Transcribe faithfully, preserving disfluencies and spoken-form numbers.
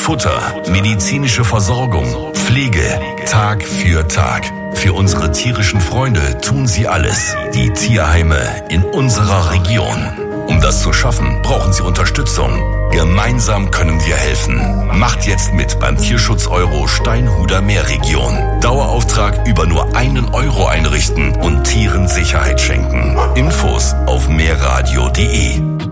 Futter, medizinische Versorgung, Pflege, Tag für Tag. Für unsere tierischen Freunde tun sie alles. Die Tierheime in unserer Region. Um das zu schaffen, brauchen sie Unterstützung. Gemeinsam können wir helfen. Macht jetzt mit beim Tierschutz-Euro Steinhuder Meerregion. Dauerauftrag über nur einen Euro einrichten und Tieren Sicherheit schenken. Infos auf meerradio punkt de.